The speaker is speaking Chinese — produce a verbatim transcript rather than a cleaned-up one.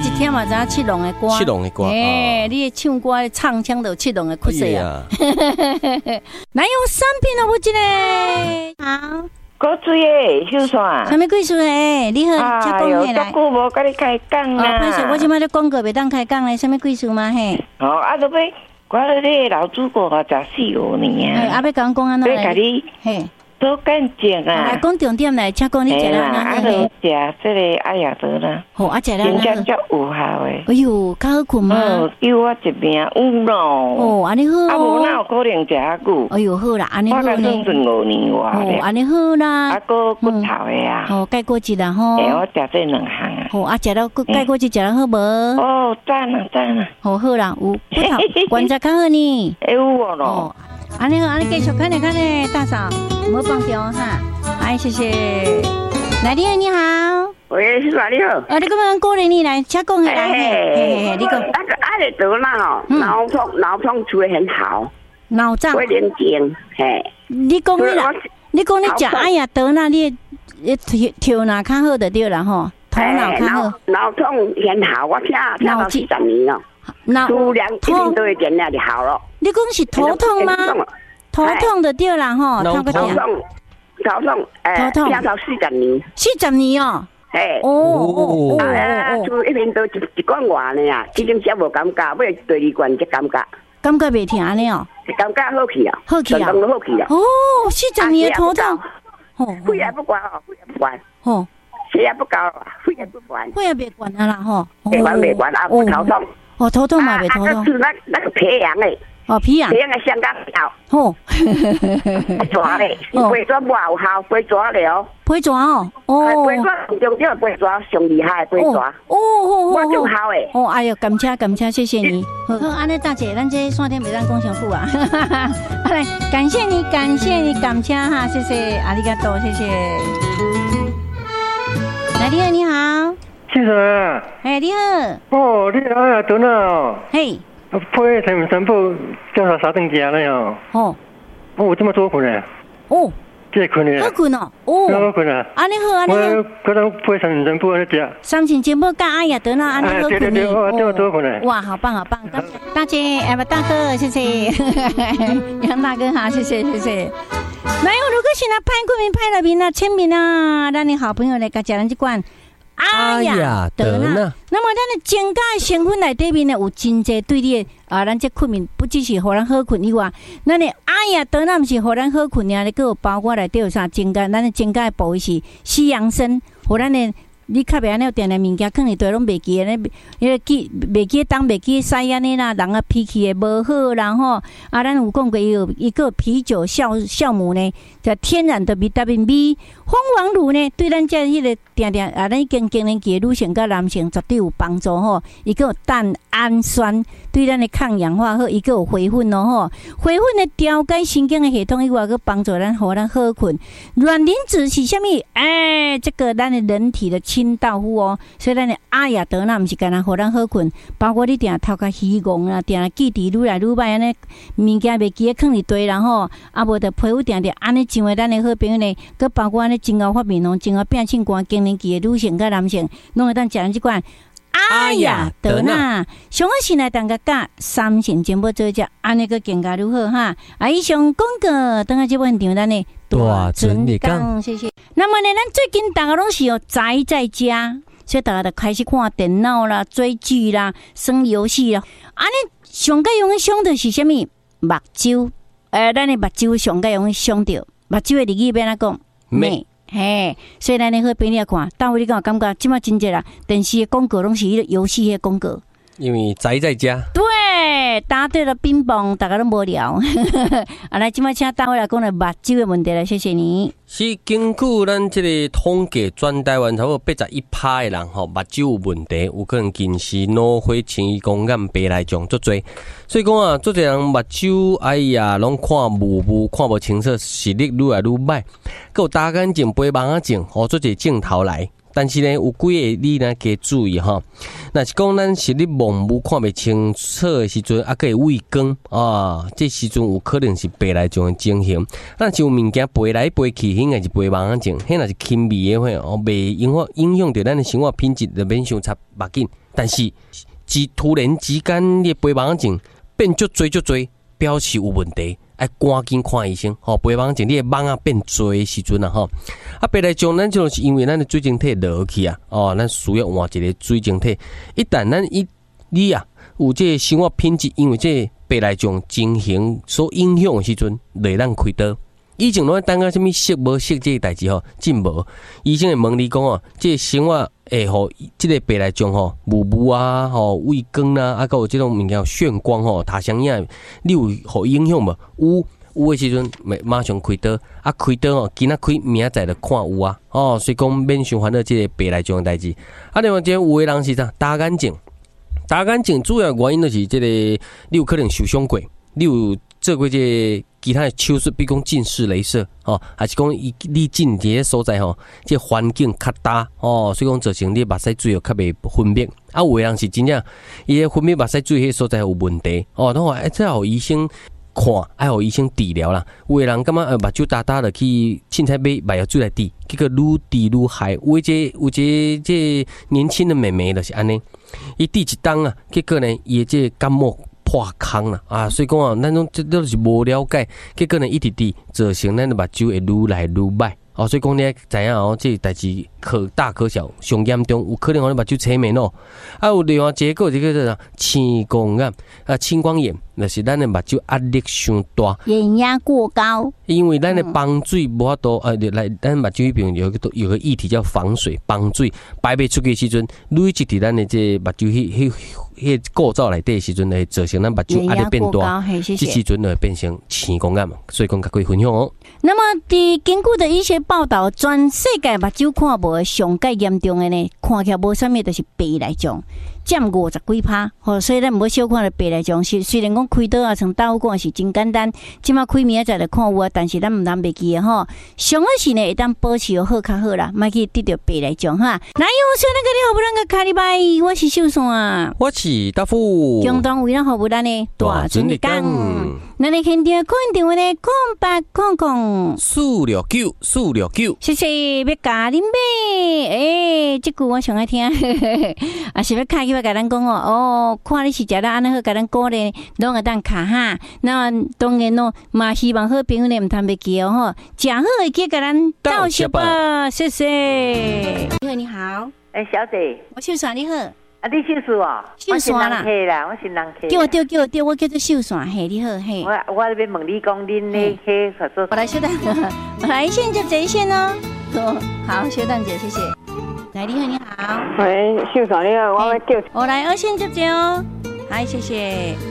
一天嘛，知影七龙的歌， 七龙的歌， 哎，你唱歌唱腔都七龙的曲色啊。哪有三品啊？我这个好。 果水诶，秀山。 什么贵水诶？你好，才讲起来。 哎呦，久无甲你开讲啦。 哦，歹势，我即摆咧广告袂当开讲咧，什么贵水嘛嘿？ 哦，啊，都要我咧你老主顾啊，食四五年啊。 哎，啊，要讲讲安怎？ 要甲你嘿。多干净啊！ 来讲重点来，请讲你食了哪啊，都食这个艾雅德啦。 好，啊，食了哪？ 真正足有效诶。 哎呦，较好困吗？ 哦，救我一命有咯。 哦，安尼好。 啊，无哪有可能食遐久？ 哎呦，好啦，安尼好呢。 我甲算五年外哦，安尼好啦。 啊，个骨头诶啊。 哦，改过一啦吼。 诶，我食这两项啊。 好，啊，食了改过一食了好无？ 哦，赞啊赞啊。 好好啦，有骨头观察较好呢。 有哦咯。 安尼好，安尼继续看咧看咧，大嫂，唔好放掉哈。哎，谢谢。来，你好，你好。 喂，是哪里好？ 哦，你咁样过来你来，请讲下来。嘿，嘿，嘿，你讲。 那个阿里德那哦，脑痛脑痛处理很好。 脑胀。 会连经，嘿。 你讲你啦，你讲你食哎呀德那，你你跳跳哪较好的对啦吼，头脑较好。 脑痛很好，我听听到四十年了。数量一定都一点那就好了。 你讲是头痛吗？头痛的对啦吼， 头痛，头痛，诶，听到四十年。 四十年哦。 诶。 哦哦哦啊，就一边都一一罐外呢啊，之前只无感觉，尾第二罐才感觉。 感觉袂疼呢哦。 感觉好去啊。 好去啊。 都好去啊。 哦，四十年的头痛。 哦。肺也不管哦，肺也不管。 哦。 血也不高，肺也不管。 肺也别管啊啦吼。 别管别管啊，头痛。 哦，头痛嘛，袂头痛。 是那那个皮痒诶。 哦，皮痒。 皮痒诶，香港药。 哦。 抓咧，皮抓无有效，皮抓了哦。 皮抓哦。 哦。皮抓重点皮抓上厉害，皮抓。 哦哦我就好诶。 哦，哎呦，感谢感谢，谢谢你。好，安尼大姐，咱这三天袂当讲上久啊。好来，感谢你，感谢你，感谢哈，谢谢，阿里嘎多，谢谢。来，你好，你好。 先生啊， 哎，你好。 哦，你哎呀，等啊， 嘿， 配三三步叫他三顿家了哟。 哦， 哦，我这么多困呢。 哦， 这困呢？ 好困哦，哦， 好困啊。 安尼好，安尼好。 我可能配三三步安尼食。 三千千步加哎呀，等啊，安尼好困呢。 哦，这么多困呢。 哇，好棒，好棒，大姐，哎不，大哥，谢谢，杨大哥好，谢谢，谢谢。那有如果是那派过名、派了名啊、签名啊，让你好朋友来甲食咱这罐。哎呀，得啦！那么咱的增加成分内底面呢，有真济对你啊，咱这困眠不只是互咱好困以外，咱的哎呀，得啦，毋是互咱好困尔，你个有包括内底有啥增加？咱的增加的部位是西洋参，互咱的你较袂安尼有定定物件，可能对拢袂记安尼，因为记袂记当袂记使安尼啦，人啊脾气也无好，然后啊，咱有讲过有一个啤酒酵酵母呢，叫天然的维他命 B， 蜂王乳呢，对咱这迄个定定啊，咱已经经年期的女性甲男性绝对有帮助吼。伊个有蛋氨酸，对咱的抗氧化好，伊个有回粉咯吼，回粉的调节神经的系统以外，个帮助咱互咱好困。卵磷脂是啥物？哎，这个咱的人体的清道夫哦，所以咱的阿雅德那毋是干那互咱好困，包括你定头壳虚戆啦，定记忆愈来愈歹安尼，物件袂记囥伫堆，然后啊无着皮肤定定安尼成为咱的好朋友呢。佮包括安尼真熬发面红，真熬变性寒，更年期的女性佮男性，拢会当食咱即款阿雅德纳。上好先来当个甲三成全部做只，安尼个更加如何哈？啊，以上广告，等下即本场咱的大准日讲， 谢谢。那么呢，咱最近大家拢是有宅在家，所以大家就开始看电脑啦、追剧啦、耍游戏啦。安尼上该用想到是啥物？目睭，呃，咱的目睭上该用想到目睭的日语要安怎讲？美。嘿，所以咱的好朋友看，但有你敢感觉即马真济啦，电视的广告拢是迄个游戏的广告， 因为宅在家。 对，答对了，冰棒，大家都无聊。啊，来，即马请大伙来讲了目睭的问题了，谢谢你。 是根据咱这个统计，全台湾差不多八十一趴的人吼，目睭有问题，有可能近视、脑血清移光眼、白内障足多。所以讲啊，足侪人目睭哎呀，拢看模糊、看无清楚，视力愈来愈歹，佮有大眼睛、白盲仔症，哦，足侪镜头来。但是呢，有几个你呢加注意哈。若是讲咱视力模糊、看袂清楚的时阵，啊，佮会畏光啊，这时阵有可能是白内障的情形。咱就有物件飞来飞去，迄个是白盲症，迄若是轻微的话，哦，袂影响影响到咱的生活品质，就免伤插目镜。 但是只突然之间，你肥胖症变足多足多，表示有问题，爱赶紧看医生。吼，肥胖症你的蠓啊变多的时阵啊，吼，啊，白内障咱就是因为咱的水晶体落去啊，哦，咱需要换一个水晶体。一旦咱一你啊有这个生活品质，因为这个白内障情形所影响的时阵，来咱开刀。以前拢等个什么色无色这个代志吼，真无。医生会问你讲哦，这个生活会互这个白内障吼，雾雾啊，吼畏光啊，啊，还有这种物件眩光吼，他相影，你有互影响无？有有的时阵，马上开刀，啊，开刀哦，今仔开，明仔载就看有啊，哦，所以讲免伤烦恼这个白内障的代志。啊，另外这有的人是啥？大眼睛，大眼睛主要原因就是这个，你有可能受伤过，你有做过这个其他的手术，比如讲近视雷射，哦，还是讲你近这个所在吼，这环境较大，哦，所以讲造成你目屎水较袂分辨。啊，有的人是真正伊个分辨目屎水迄所在有问题，哦，然后哎，这互医生看，爱互医生治疗啦。有的人感觉呃目睭大大的去凊彩买目药水来治，结果愈治愈害。有一个有一个这年轻的妹妹就是安尼，伊治一当啊，结果呢，伊这感冒破空啦啊，所以讲啊，咱种这都是无了解，结果呢一直治，造成咱的目睭会愈来愈歹。哦，所以讲你知影哦，这代志可大可小，上严重有可能互你目睭青面哦。啊，有另外一个这个叫做青光眼啊，青光眼，就是咱的目睭压力伤大， 眼压过高。因为咱的防水无法度，呃，来咱目睭迄边有个有个议题叫防水，防水排袂出去的时阵，累积伫咱的这目睭迄迄迄构造内底的时阵，会造成咱目睭压力变大，这时阵就会变成青光眼嘛。所以讲，可以分享哦。 那么，伫根据的一些报道，全世界目睭看无上介严重的呢，看起来无啥物，就是白内障，占五十几趴。吼，所以咱无小看的白内障，虽虽然讲开刀啊，像刀管是真简单，即马开明仔载就看有啊，但是咱毋通袂记的吼。上好是呢，会当保持好较好啦，莫去得到白内障哈。来，有说那个你好不啷个卡哩拜，我是秀山， 我是大富， 中东为咱服务咱的大尊的讲，咱的现场可能电话呢，空八空空四六九四六九， 谢谢要加恁买，诶、欸，这句我上爱听，啊是要卡去要甲咱讲哦，哦，看你是食得安尼好，甲咱鼓励，拢会当卡哈。那当然咯，嘛希望好朋友呢唔通袂记哦吼，食好会记甲咱道谢吧，谢谢。你好，你好， 哎、欸，小姐， 我秀山你好。 啊，你秀山哦， 秀山啦， 啦，我是人客。 叫我叫叫叫我叫做秀山，嘿，你好嘿。 我我要问你讲，恁那客合作？ 我来，稍等，我来先就这一线哦。好，稍等姐，谢谢。来，你好，你好。 喂，秀山你好，我要叫。 我来二线就接哦。好，谢谢。